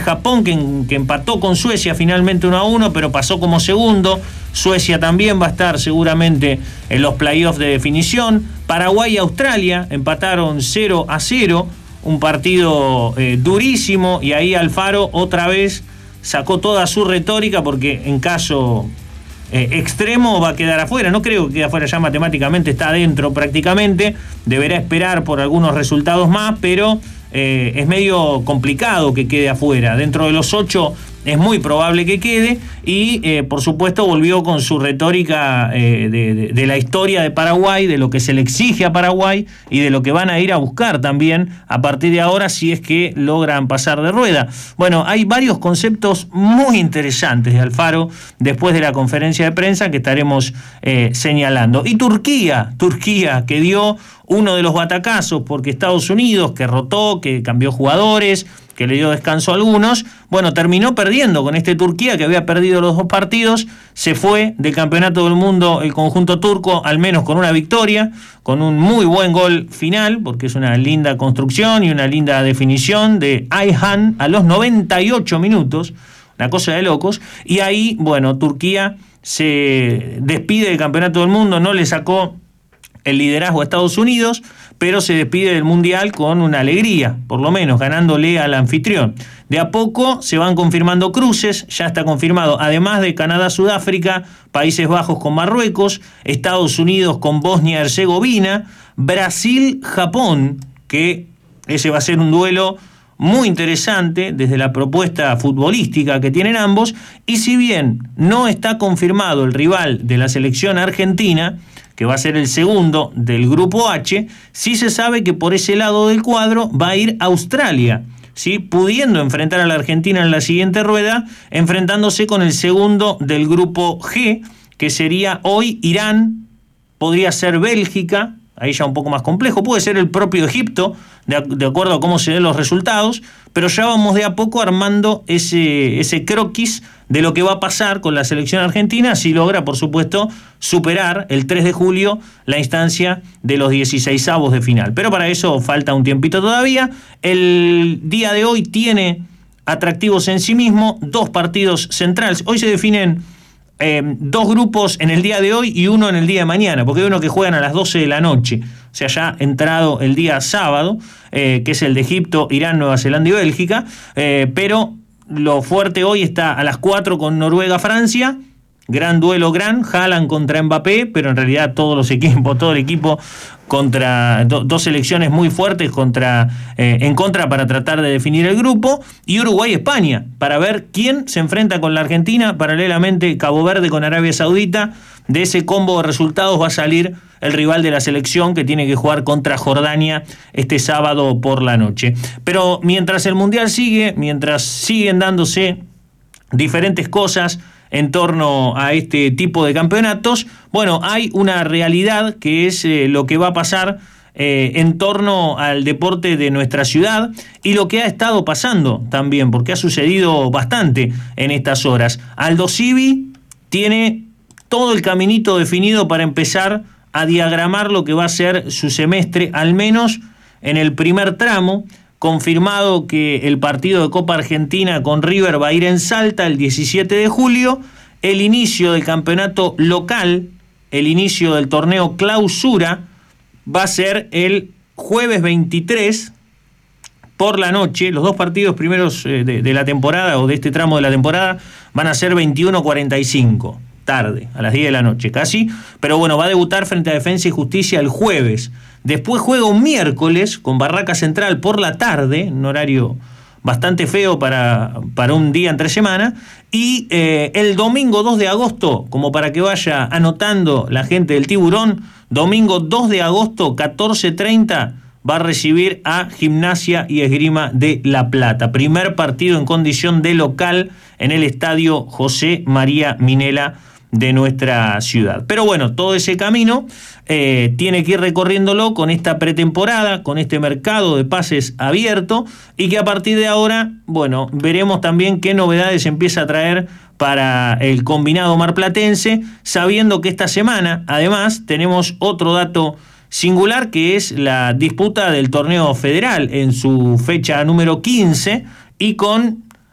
Japón, que empató con Suecia finalmente 1-1, pero pasó como segundo. Suecia también va a estar seguramente en los playoffs de definición. Paraguay y Australia empataron 0-0, un partido durísimo, y ahí Alfaro otra vez sacó toda su retórica, porque en caso extremo va a quedar afuera. No creo que quede afuera ya matemáticamente, está adentro prácticamente. Deberá esperar por algunos resultados más, pero es medio complicado que quede afuera. Dentro de los 8 es muy probable que quede, y por supuesto volvió con su retórica de la historia de Paraguay, de lo que se le exige a Paraguay y de lo que van a ir a buscar también a partir de ahora si es que logran pasar de rueda. Bueno, hay varios conceptos muy interesantes de Alfaro después de la conferencia de prensa que estaremos señalando. Y Turquía que dio uno de los batacazos, porque Estados Unidos, que rotó, que cambió jugadores, que le dio descanso a algunos, bueno, terminó perdiendo con este Turquía, que había perdido los 2 partidos. Se fue del campeonato del mundo el conjunto turco, al menos con una victoria, con un muy buen gol final, porque es una linda construcción y una linda definición de Ayhan a los 98 minutos, una cosa de locos. Y ahí, bueno, Turquía se despide del campeonato del mundo, no le sacó el liderazgo a Estados Unidos, pero se despide del Mundial con una alegría, por lo menos, ganándole al anfitrión. De a poco se van confirmando cruces, ya está confirmado, además de Canadá-Sudáfrica, Países Bajos con Marruecos, Estados Unidos con Bosnia-Herzegovina, Brasil-Japón, que ese va a ser un duelo muy interesante desde la propuesta futbolística que tienen ambos, y si bien no está confirmado el rival de la selección argentina, que va a ser el segundo del grupo H, sí se sabe que por ese lado del cuadro va a ir Australia, ¿sí? Pudiendo enfrentar a la Argentina en la siguiente rueda, enfrentándose con el segundo del grupo G, que sería hoy Irán, podría ser Bélgica, ahí ya un poco más complejo, puede ser el propio Egipto, de acuerdo a cómo se den los resultados, pero ya vamos de a poco armando ese croquis de lo que va a pasar con la selección argentina si logra, por supuesto, superar el 3 de julio la instancia de los 16avos de final. Pero para eso falta un tiempito todavía. El día de hoy tiene atractivos en sí mismo, 2 partidos centrales. Hoy se definen 2 grupos en el día de hoy y uno en el día de mañana, porque hay uno que juegan a las 12 de la noche, o sea, ya entrado el día sábado, que es el de Egipto, Irán, Nueva Zelanda y Bélgica, pero lo fuerte hoy está a las 4 con Noruega-Francia, gran duelo, Haaland contra Mbappé, pero en realidad todo el equipo contra 2 selecciones muy fuertes en contra para tratar de definir el grupo, y Uruguay-España, para ver quién se enfrenta con la Argentina, paralelamente Cabo Verde con Arabia Saudita. De ese combo de resultados va a salir el rival de la selección, que tiene que jugar contra Jordania este sábado por la noche. Pero mientras el Mundial sigue, mientras siguen dándose diferentes cosas en torno a este tipo de campeonatos, bueno, hay una realidad que es lo que va a pasar en torno al deporte de nuestra ciudad y lo que ha estado pasando también, porque ha sucedido bastante en estas horas. Aldo Civi tiene todo el caminito definido para empezar a diagramar lo que va a ser su semestre, al menos en el primer tramo. Confirmado que el partido de Copa Argentina con River va a ir en Salta el 17 de julio, el inicio del campeonato local, el inicio del torneo clausura, va a ser el jueves 23 por la noche. Los 2 partidos primeros de la temporada, o de este tramo de la temporada, van a ser 21:45, tarde, a las 10 de la noche casi, pero bueno, va a debutar frente a Defensa y Justicia el jueves. Después juega un miércoles con Barraca Central por la tarde, un horario bastante feo para un día entre semana, y el domingo 2 de agosto, como para que vaya anotando la gente del Tiburón, domingo 2 de agosto, 14:30, va a recibir a Gimnasia y Esgrima de La Plata. Primer partido en condición de local en el estadio José María Minela de nuestra ciudad. Pero bueno, todo ese camino tiene que ir recorriéndolo con esta pretemporada, con este mercado de pases abierto, y que a partir de ahora, bueno, veremos también qué novedades empieza a traer para el combinado marplatense, sabiendo que esta semana, además, tenemos otro dato singular, que es la disputa del torneo federal en su fecha número 15, y con